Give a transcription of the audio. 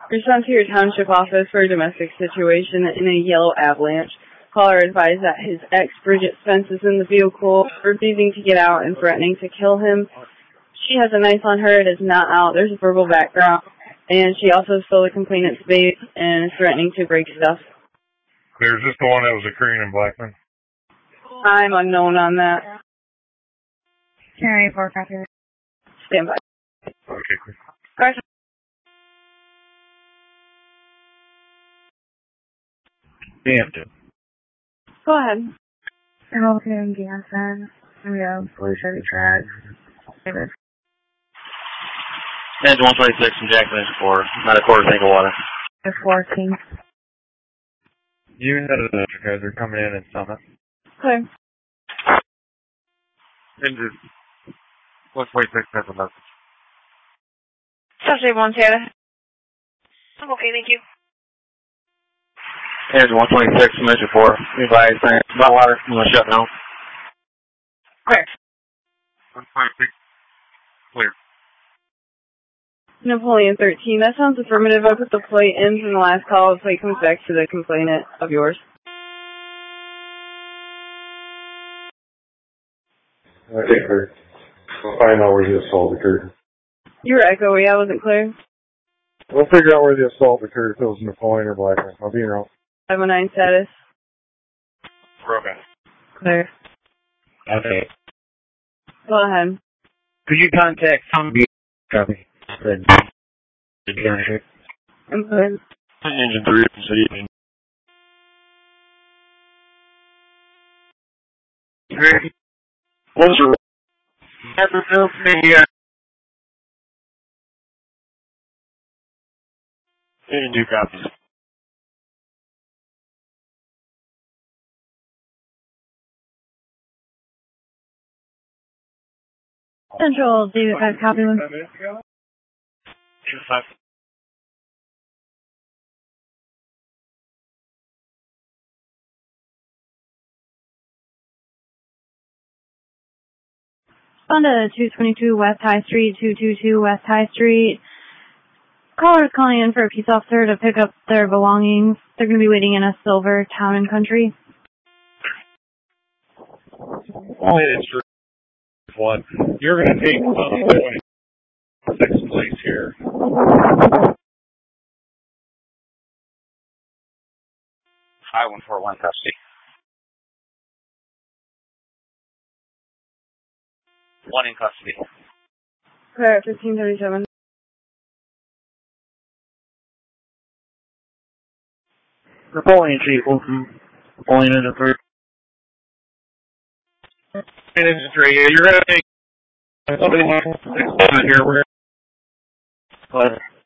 Respond to your township office for a domestic situation in a yellow avalanche. Caller advised that his ex, Bridget Spence, is in the vehicle, refusing to get out and threatening to kill him. She has a knife on her. It is not out. There's a verbal background. And she also stole the complainant's vape and is threatening to break stuff. Clear. Is this the one that was occurring in Blackman? I'm unknown on that. Carry 4 copy. Stand by. Okay, clear. Guys. Hampton. Go ahead. Hamilton, Ganson. We have Blue Chevy Track. Davis. Engine 126 from Jackson 4, not a quarter tank of water. 14. You had a guys are coming in Summit. Okay. Engine 126 has a message. Saturday, Montana. I'm okay, thank you. Engine 126 from Engine 4, advise about water, I'm going to shut down. Clear. 126, clear. Napoleon 13. That sounds affirmative. I put the plate in from the last call. The plate comes back to the complainant of yours. Okay, clear. We'll find out where the assault occurred. You were echoey. I wasn't clear. We'll figure out where the assault occurred, if it was Napoleon or Blackman. I'll be around. 509 status. Okay. Clear. Okay. Go ahead. Could you contact some copy? Input. Engine 3 from City. What's your Engine 2 copies. Central, David 5 copy. On to 222 West High Street, 222 West High Street. Caller is calling in for a peace officer to pick up their belongings. They're going to be waiting in a silver Town and Country. Only it's for one. You're going to take 26 place here. 5141 custody. 1 in custody. Clear at 1537. Napoleon Chief, Napoleon Engine 3. Engine 3, yeah, you're going to take somebody here. Go ahead.